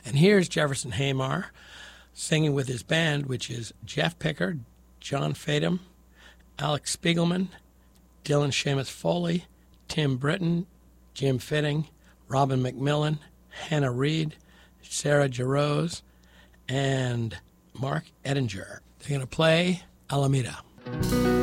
And here's Jefferson Haymar singing with his band, which is Jeff Picker, John Fadum, Alex Spiegelman, Dylan Seamus Foley, Tim Britton, Jim Fitting, Robin McMillan, Hannah Reed, Sarah Jarosz, and Mark Ettinger. They're going to play Alameda.